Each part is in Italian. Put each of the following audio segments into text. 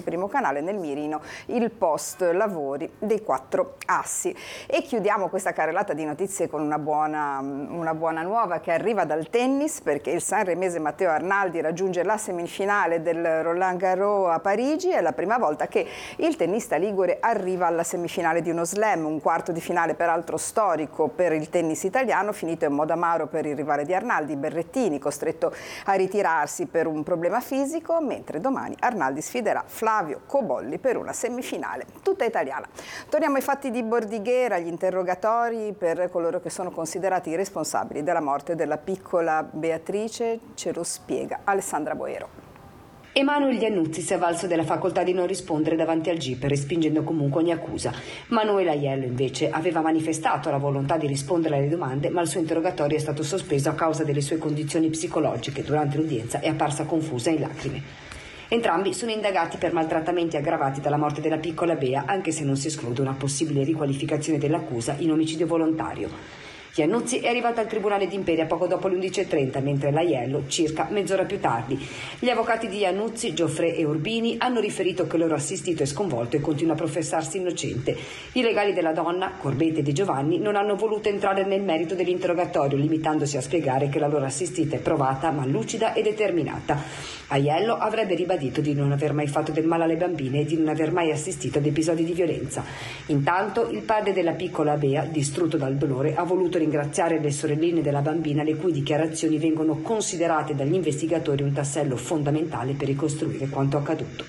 Primo Canale, nel mirino il post lavori dei 4 assi. E chiudiamo questa carrellata di notizie con una buona nuova che arriva dal tennis, perché il sanremese Matteo Arnaldi raggiunge la semifinale del Roland Garros a Parigi. È la prima volta che il tennista ligure arriva alla semifinale di uno slam, un quarto di finale peraltro storico per il tennis italiano, finito in modo amaro per il rivale di Arnaldi, Berrettini, costretto a ritirarsi per un problema fisico, mentre domani Arnaldi sfiderà Flavio Cobolli per una semifinale tutta italiana. Torniamo ai fatti di Bordighera, gli interrogatori per coloro che sono considerati i responsabili della morte della piccola Beatrice, ce lo spiega Alessandra Boero. Emanuele Iannuzzi si è avvalso della facoltà di non rispondere davanti al GIP, respingendo comunque ogni accusa. Manuela Aiello invece aveva manifestato la volontà di rispondere alle domande, ma il suo interrogatorio è stato sospeso a causa delle sue condizioni psicologiche. Durante l'udienza è apparsa confusa e in lacrime. Entrambi sono indagati per maltrattamenti aggravati dalla morte della piccola Bea, anche se non si esclude una possibile riqualificazione dell'accusa in omicidio volontario. Iannuzzi è arrivato al Tribunale di Imperia poco dopo le 11:30, mentre l'Aiello circa mezz'ora più tardi. Gli avvocati di Iannuzzi, Gioffre e Urbini, hanno riferito che il loro assistito è sconvolto e continua a professarsi innocente. I legali della donna, Corbete e Di Giovanni, non hanno voluto entrare nel merito dell'interrogatorio, limitandosi a spiegare che la loro assistita è provata, ma lucida e determinata. Aiello avrebbe ribadito di non aver mai fatto del male alle bambine e di non aver mai assistito ad episodi di violenza. Intanto il padre della piccola Bea, distrutto dal dolore, ha voluto ringraziare le sorelline della bambina, le cui dichiarazioni vengono considerate dagli investigatori un tassello fondamentale per ricostruire quanto accaduto.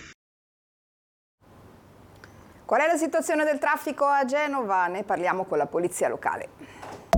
Qual è la situazione del traffico a Genova? Ne parliamo con la polizia locale.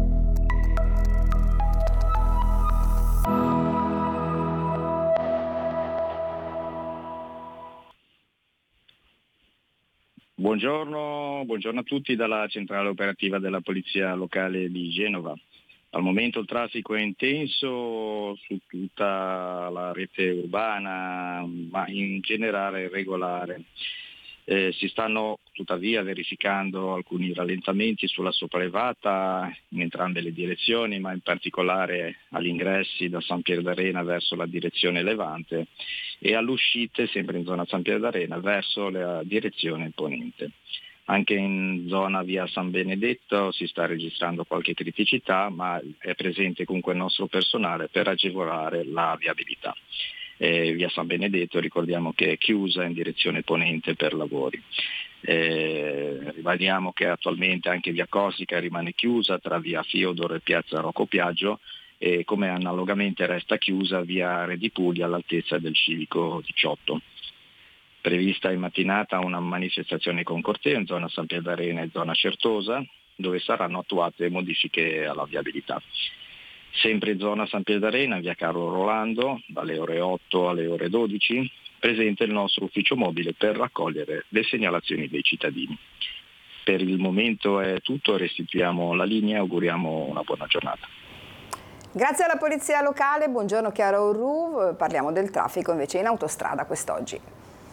Buongiorno a tutti dalla centrale operativa della polizia locale di Genova. Al momento il traffico è intenso su tutta la rete urbana, ma in generale regolare. Si stanno tuttavia verificando alcuni rallentamenti sulla sopraelevata in entrambe le direzioni, ma in particolare agli ingressi da San Pier d'Arena verso la direzione levante e alle uscite sempre in zona San Pier d'Arena verso la direzione ponente. Anche in zona via San Benedetto si sta registrando qualche criticità, ma è presente comunque il nostro personale per agevolare la viabilità. Via San Benedetto ricordiamo che è chiusa in direzione ponente per lavori. Ribadiamo che attualmente anche via Corsica rimane chiusa tra via Fiodoro e piazza Rocco Piaggio, e come analogamente resta chiusa via Re di Puglia all'altezza del civico 18. Prevista in mattinata una manifestazione con corteo in zona San Pier d'Arena e zona Certosa, dove saranno attuate modifiche alla viabilità. Sempre in zona San Pier d'Arena, via Carlo Rolando, dalle ore 8 alle ore 12, presente il nostro ufficio mobile per raccogliere le segnalazioni dei cittadini. Per il momento è tutto, restituiamo la linea e auguriamo una buona giornata. Grazie alla polizia locale, buongiorno Chiara Urru, parliamo del traffico invece in autostrada quest'oggi.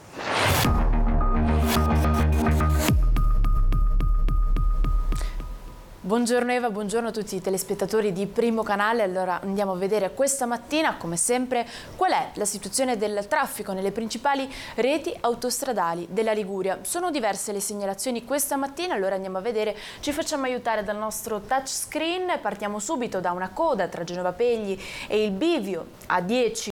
Buongiorno Eva, buongiorno a tutti i telespettatori di Primo Canale. Allora andiamo a vedere questa mattina, come sempre, qual è la situazione del traffico nelle principali reti autostradali della Liguria. Sono diverse le segnalazioni questa mattina, allora andiamo a vedere, ci facciamo aiutare dal nostro touchscreen. Partiamo subito da una coda tra Genova Pegli e il bivio A10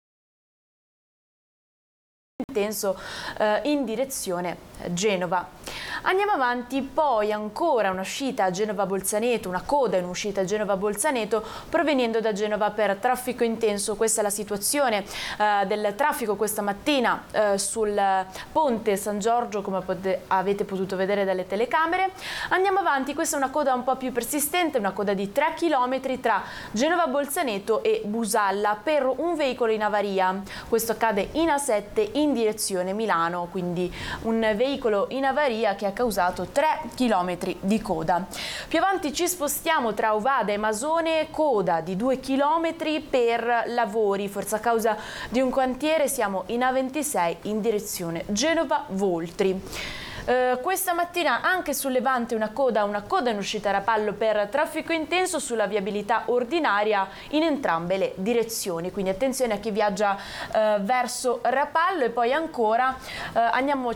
intenso in direzione Genova. Andiamo avanti, poi ancora un'uscita a Genova-Bolzaneto, una coda in uscita a Genova-Bolzaneto proveniendo da Genova per traffico intenso. Questa è la situazione del traffico questa mattina sul ponte San Giorgio, come avete potuto vedere dalle telecamere. Andiamo avanti, questa è una coda un po' più persistente, una coda di 3 km tra Genova-Bolzaneto e Busalla per un veicolo in avaria. Questo accade in A7 in direzione Milano, quindi un veicolo in avaria che ha causato 3 km di coda. Più avanti ci spostiamo tra Ovada e Masone, coda di 2 km per lavori, forse a causa di un cantiere. Siamo in A26 in direzione Genova-Voltri. Questa mattina anche sul Levante una coda in uscita Rapallo per traffico intenso sulla viabilità ordinaria in entrambe le direzioni, quindi attenzione a chi viaggia verso Rapallo. E poi ancora andiamo